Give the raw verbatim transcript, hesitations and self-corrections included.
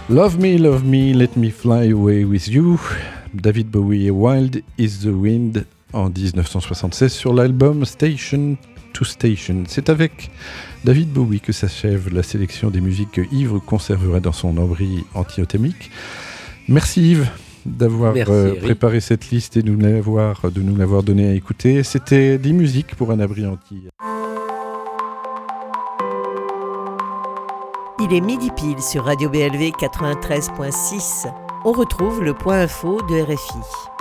Love Me, Love Me, Let Me Fly Away With You, David Bowie et Wild Is The Wind en dix-neuf cent soixante-seize sur l'album Station to Station. C'est avec David Bowie que s'achève la sélection des musiques que Yves conserverait dans son abri anti-otamique. Merci Yves d'avoir Merci, euh, préparé cette liste et de nous l'avoir, de nous l'avoir donné à écouter. C'était dix musiques pour un abri anti. Il est midi pile sur Radio B L V quatre-vingt-treize virgule six. On retrouve le point info de R F I.